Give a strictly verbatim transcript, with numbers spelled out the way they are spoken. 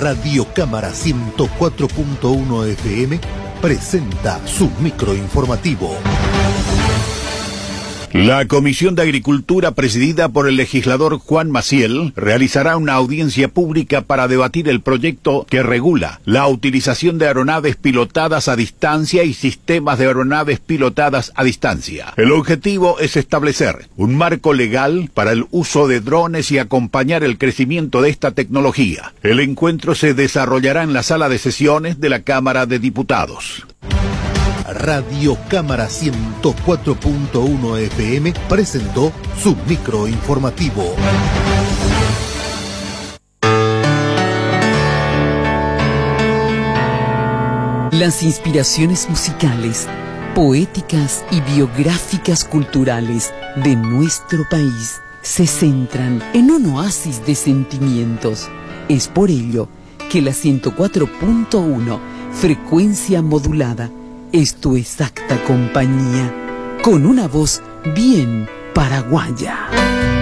Radio Cámara ciento cuatro punto uno F M presenta su microinformativo. La Comisión de Agricultura, presidida por el legislador Juan Maciel, realizará una audiencia pública para debatir el proyecto que regula la utilización de aeronaves pilotadas a distancia y sistemas de aeronaves pilotadas a distancia. El objetivo es establecer un marco legal para el uso de drones y acompañar el crecimiento de esta tecnología. El encuentro se desarrollará en la sala de sesiones de la Cámara de Diputados. Radio Cámara ciento cuatro punto uno F M presentó su microinformativo. Las inspiraciones musicales, poéticas y biográficas culturales de nuestro país se centran en un oasis de sentimientos. Es por ello que la ciento cuatro punto uno, frecuencia modulada, es tu exacta compañía, con una voz bien paraguaya.